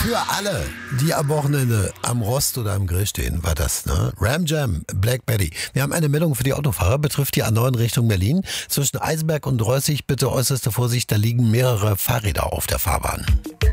Für alle, die am Wochenende am Rost oder am Grill stehen, war das, ne? Ram Jam, Black Betty. Wir haben eine Meldung für die Autofahrer, betrifft die A9 Richtung Berlin. Zwischen Eisenberg und Reußig bitte äußerste Vorsicht, da liegen mehrere Fahrräder auf der Fahrbahn.